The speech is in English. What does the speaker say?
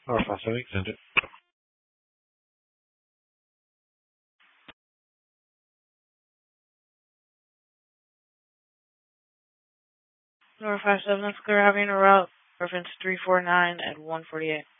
Or 57 extended. North 57, that's clear, having a route reference 349 at 148.